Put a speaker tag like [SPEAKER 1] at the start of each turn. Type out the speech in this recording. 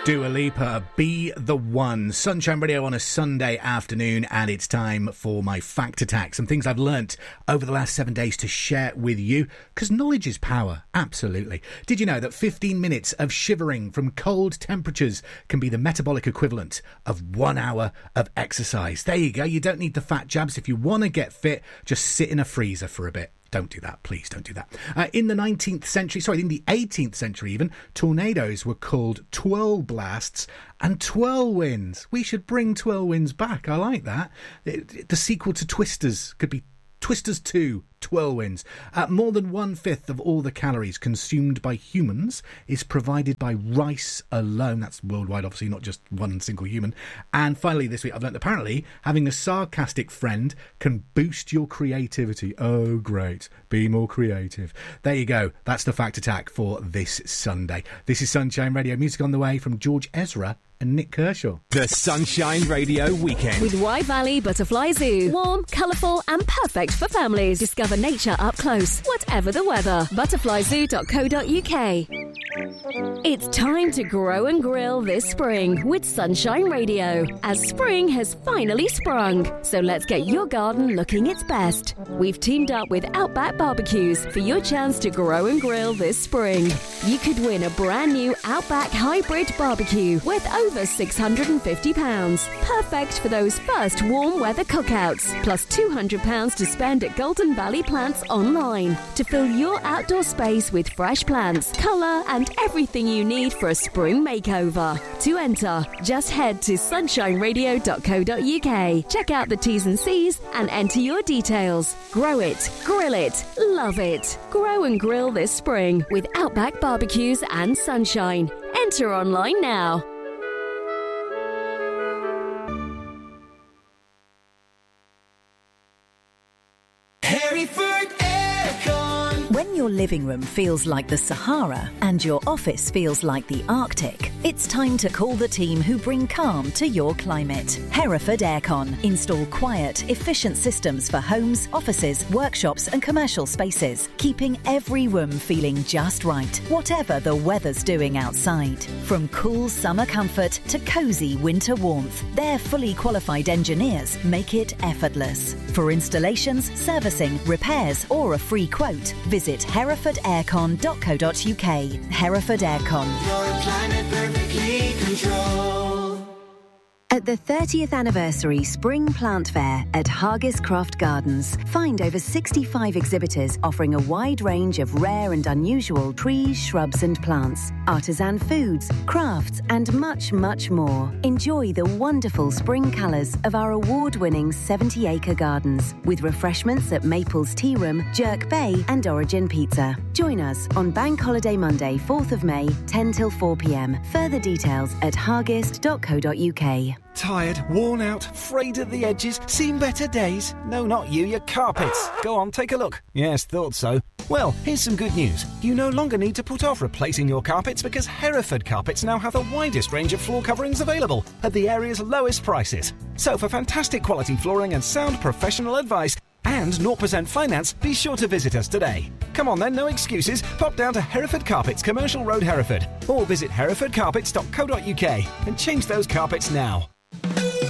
[SPEAKER 1] Dua Lipa, Be The One. Sunshine Radio on a Sunday afternoon, and it's time for my fact attack. Some things I've learnt over the last 7 days to share with you, because knowledge is power, absolutely. Did you know that 15 minutes of shivering from cold temperatures can be the metabolic equivalent of 1 hour of exercise? There you go. You don't need the fat jabs. If you want to get fit, just sit in a freezer for a bit. Don't do that, please don't do that. In the 19th century, in the 18th century even, tornadoes were called twirl blasts and twirl winds. We should bring twirl winds back. I like that. The sequel to Twisters could be Twisters 2, Twirlwinds. More than 1/5 of all the calories consumed by humans is provided by rice alone. That's worldwide, obviously, not just one single human. And finally, this week, I've learned apparently having a sarcastic friend can boost your creativity. Oh, great. Be more creative. There you go. That's the fact attack for this Sunday. This is Sunshine Radio. Music on the way from George Ezra and Nick Kershaw.
[SPEAKER 2] The Sunshine Radio Weekend.
[SPEAKER 3] With Wye Valley Butterfly Zoo. Warm, colourful and perfect for families. Discover nature up close, whatever the weather. Butterflyzoo.co.uk. It's time to grow and grill this spring with Sunshine Radio, as spring has finally sprung. So let's get your garden looking its best. We've teamed up with Outback Barbecues for your chance to grow and grill this spring. You could win a brand new Outback Hybrid Barbecue worth over £650. Perfect for those first warm weather cookouts. Plus £200 to spend at Golden Valley Plants online to fill your outdoor space with fresh plants, colour and everything you need for a spring makeover. To enter, just head to sunshineradio.co.uk. Check out the T's and C's and enter your details. Grow it, grill it, love it. Grow and grill this spring with Outback Barbecues and Sunshine. Enter online now.
[SPEAKER 4] When your living room feels like the Sahara and your office feels like the Arctic, it's time to call the team who bring calm to your climate. Hereford Aircon. Install quiet, efficient systems for homes, offices, workshops and commercial spaces, keeping every room feeling just right, whatever the weather's doing outside. From cool summer comfort to cosy winter warmth, their fully qualified engineers make it effortless. For installations, servicing, repairs or a free quote, visit herefordaircon.co.uk. Hereford Aircon.
[SPEAKER 5] Your climate perfectly controlled.
[SPEAKER 6] At the 30th anniversary Spring Plant Fair at Hargis Croft Gardens, find over 65 exhibitors offering a wide range of rare and unusual trees, shrubs and plants, artisan foods, crafts and much, much more. Enjoy the wonderful spring colours of our award-winning 70-acre gardens with refreshments at Maples Tea Room, Jerk Bay and Origin Pizza. Join us on Bank Holiday Monday, 4th of May, 10 till 4 p.m. Further details at hargist.co.uk.
[SPEAKER 7] Tired, worn out, frayed at the edges, seen better days? No, not you, your carpets. Go on, take a look. Yes, thought so. Well, here's some good news. You no longer need to put off replacing your carpets because Hereford Carpets now have the widest range of floor coverings available at the area's lowest prices. So for fantastic quality flooring and sound professional advice and 0% finance, be sure to visit us today. Come on then, no excuses. Pop down to Hereford Carpets, Commercial Road, Hereford, or visit herefordcarpets.co.uk and change those carpets now.